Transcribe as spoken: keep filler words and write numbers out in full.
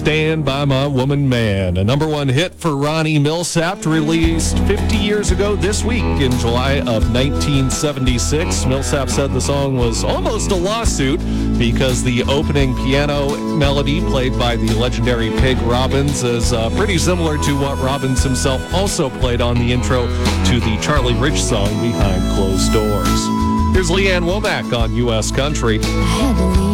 Stand by My Woman Man, a number one hit for Ronnie Milsap, released fifty years ago this week in July of nineteen seventy-six. Milsap said the song was almost a lawsuit because the opening piano melody played by the legendary Pig Robbins is uh, pretty similar to what Robbins himself also played on the intro to the Charlie Rich song Behind Closed Doors. Here's Leanne Womack on U S Country. I had to leave.